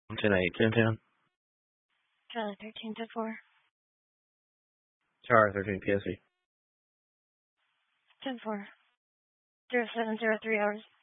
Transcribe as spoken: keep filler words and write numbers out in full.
ten eight, ten ten. Charlie thirteen to four. Charlie thirteen P S E. ten four. Zero seven zero three hours.